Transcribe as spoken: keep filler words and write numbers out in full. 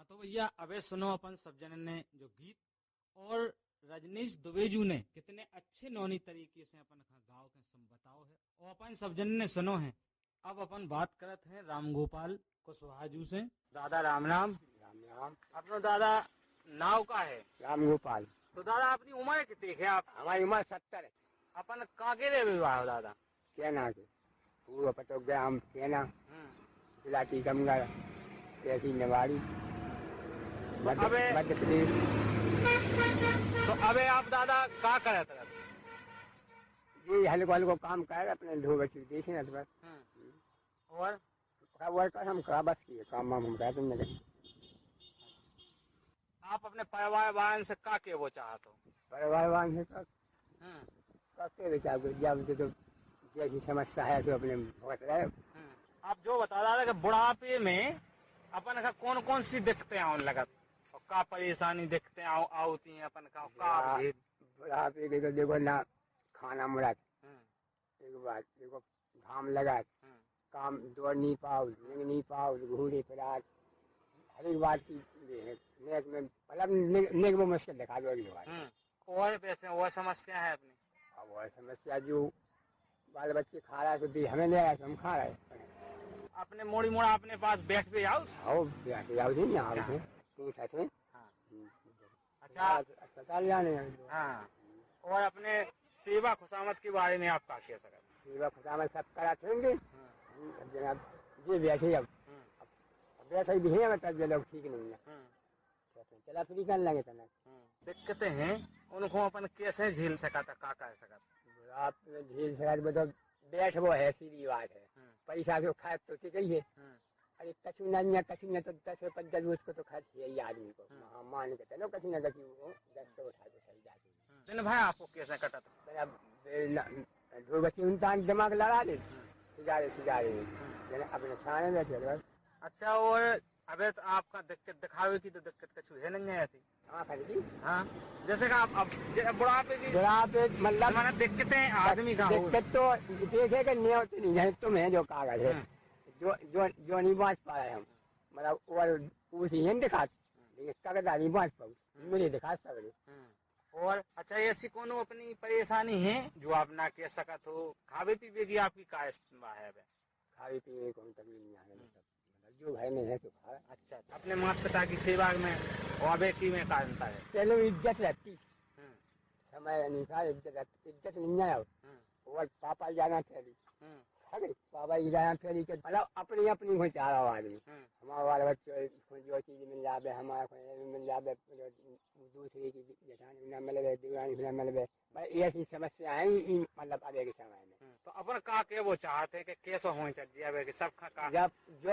तो भैया अबे सुनो अपन सब जन ने जो गीत और रजनीश दुबेजू ने कितने अच्छे नौनी तरीके से अपन गाँव के सम बताओ है और अपन सब जन ने सुनो है। अब अपन बात करत हैं राम गोपाल कुशवाहा से। दादा राम राम। राम राम। अपनो दादा नाव का है राम गोपाल। तो दादा अपनी उम्र कितनी है? आप हमारी उम्र सत्तर है। अपन कहाँ के रे विवाह हो दादा? सेना के पूर्व पटो ग्राम सेना जिला टीकमगढ़ तहसील नवाड़ी अबे मध्य प्रदेश। तो अबे आप दादा क्या करे थे? ये हल्को हल्को काम कर अपने ढो बच्चे देखे ना बस। और और का हम का बस किए काम वाम हम कहते नहीं। आप अपने परिवार वाले से का के वो चाहते हो? परिवार वाले से करते विचार जब तो जैसी समस्या है तो अपने भुगत रहे। आप जो बता रहा था कि बुढ़ापे में अपन का कौन कौन सी दिक्कतें आने लगत और का परेशानी दिक्कतें आती हैं अपन का का बुढ़ापे के तो देखो ना खाना मुराद एक बात देखो घाम लगा काम दौड़ नहीं पाओ निग नहीं पाओ घूरे फिरार हर एक बात की नेक में मतलब नेक में मुश्किल दिखा दो अगली बार। और वैसे और समस्या है अपनी? अब और समस्या जो बाल बच्चे खा रहा है तो दी हमें ले आया तो हम खा रहे हैं। अपने मोड़ी मोड़ा अपने पास बैठ पे आओ आओ बैठ जाओ जी यहाँ पे तू साथे। अच्छा अस्पताल जाने। हाँ और अपने सेवा खुशामद के बारे में आप क्या कह सकते? सेवा खुशामद सब करा देंगे जनाब ये बैठे अब बैठे भी है तब ये लोग ठीक नहीं है चला फ्री कर लेंगे तना दिक्कतें हैं उनको अपन कैसे झेल सका था का कर सका? आप झेल सका मतलब बैठ वो है सीधी बात है पैसा जो खाए तो ठीक ही है। अरे कछु न कछु न तो दस रुपये जरूर उसको तो खर्च है ही आदमी को हाँ मान के चलो कछु न कछु वो दस तो उठा तो सही जाती दिन भाई आपको कैसे कटा था? दो बच्चे इंसान दिमाग लगा दे सिजारे सिजारे अपने छाने बैठे बस। अच्छा और अबे तो आपका दिक्कत दिखावे की तो दिक्कत कछु है नहीं है ऐसी? हाँ खरीदी हाँ जैसे कि आप अब बुढ़ापे की बुढ़ापे मतलब दिक्कतें आदमी का दिक्कत तो देखे कि नहीं होती नहीं है तुम्हें जो कागज है जो जो जो नहीं बांच पा रहे हम मतलब और उसी ही दिखा लेकिन कागज नहीं बांच पाऊ मुझे दिखा सकते। और अच्छा ऐसी कौन अपनी परेशानी है जो आप ना कह सकत हो? खावे पीवे की आपकी का है? खावे पीने को तकलीफ नहीं आने मतलब जो घर में है तो खा। अच्छा अपने माता पिता की सेवा में और बेटी में का अंतर है? चलो इज्जत रहती समय अनुसार इज्जत इज्जत नहीं आया और पापा जाना फैली पापा की जाना फैली के मतलब अपनी अपनी को चाह रहा आदमी हमारे वाले बच्चे जो चीज मिल जाए हमारे मिल जाए दूसरे की जेठानी न मिले दीवानी न मिले भाई ऐसी समस्या है मतलब आगे के समय में। तो अपन का के वो चाहते हैं कि कैसे हो चाहिए सब जब जो